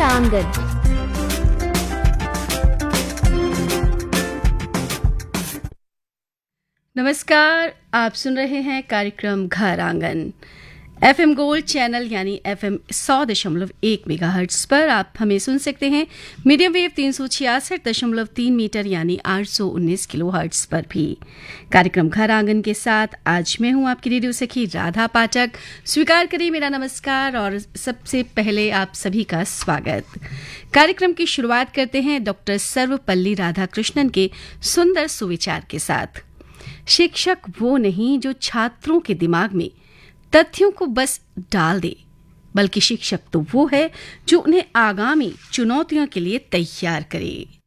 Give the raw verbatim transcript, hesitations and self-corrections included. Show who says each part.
Speaker 1: घर आंगन।
Speaker 2: नमस्कार, आप सुन रहे हैं कार्यक्रम घर आंगन। एफएम गोल्ड चैनल यानी एफएम सौ दशमलव एक मेगाहर्ट्ज पर आप हमें सुन सकते हैं। मीडियम वेव तीन सौ छियासठ दशमलव तीन मीटर यानी आठ सौ उन्नीस किलो हर्ट्ज पर भी। कार्यक्रम घर आंगन के साथ आज मैं हूं आपकी रेडियो सखी राधा पाठक। स्वीकार करिए मेरा नमस्कार और सबसे पहले आप सभी का स्वागत। कार्यक्रम की शुरुआत करते हैं डॉक्टर सर्वपल्ली राधाकृष्णन के सुंदर सुविचार के साथ। शिक्षक वो नहीं जो छात्रों के दिमाग में तथ्यों को बस डाल दे, बल्कि शिक्षक तो वो है जो उन्हें आगामी चुनौतियों के लिए तैयार करे।